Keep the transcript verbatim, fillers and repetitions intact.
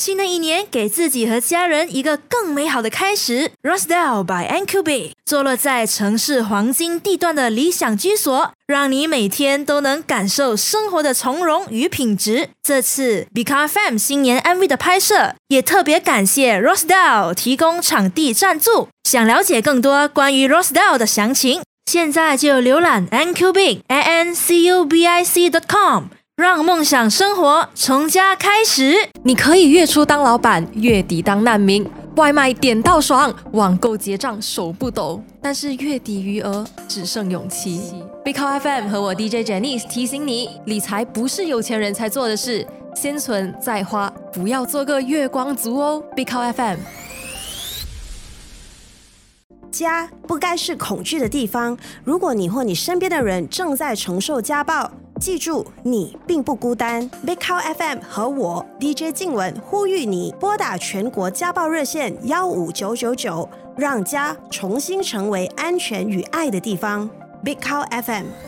新的一年给自己和家人一个更美好的开始。 Rosedale by N Q B 坐落在城市黄金地段的理想居所，让你每天都能感受生活的从容与品质。这次 Bika F M 新年 M V 的拍摄也特别感谢 Rosedale 提供场地赞助。想了解更多关于 Rosedale 的详情，现在就浏览 N Q B A N C U B I C dot com， 让梦想生活从家开始。 你可以月初当老板，月底当难民，外卖点到爽，网购结账手不抖，但是月底余额只剩勇气。Bika F M 和我 D J Janice 提醒你，理财不是有钱人才做的事，先存再花，不要做个月光族哦。Bika F M。 家不该是恐惧的地方。如果你或你身边的人正在承受家暴，记住，你并不孤单。Bika F M 和我 D J 静雯呼吁你拨打全国家暴热线一五九九九，让家重新成为安全与爱的地方。Bika F M。